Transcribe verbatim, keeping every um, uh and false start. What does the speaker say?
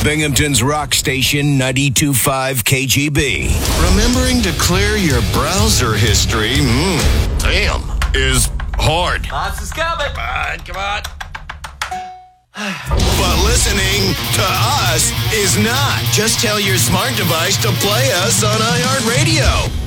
Binghamton's rock station, ninety-two point five K G B. Remembering to clear your browser history, mm, damn, is hard. Lots is coming. Come on, come on. But listening to us is not. Just tell your smart device to play us on iHeartRadio.